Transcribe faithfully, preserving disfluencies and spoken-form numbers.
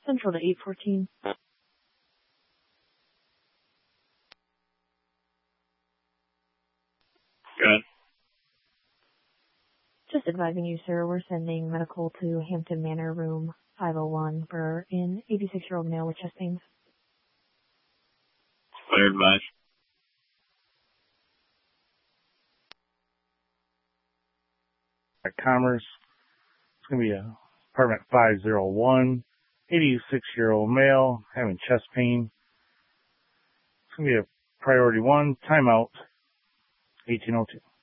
Central to eight fourteen. Good. Just advising you, sir, we're sending medical to Hampton Manor, room five oh one for an eighty-six-year-old male with chest pains. Clear advice. Commerce. It's going to be a apartment five oh one, eighty-six-year-old male having chest pain. It's going to be a priority one, timeout, eighteen oh two.